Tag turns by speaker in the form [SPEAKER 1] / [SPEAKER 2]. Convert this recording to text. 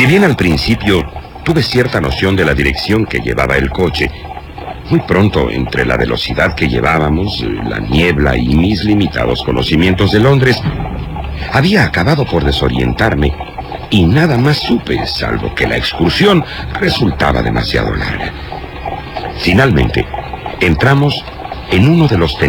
[SPEAKER 1] Si bien al principio tuve cierta noción de la dirección que llevaba el coche, muy pronto, entre la velocidad que llevábamos, la niebla y mis limitados conocimientos de Londres, había acabado por desorientarme y nada más supe, salvo que la excursión resultaba demasiado larga. Finalmente, entramos en uno de los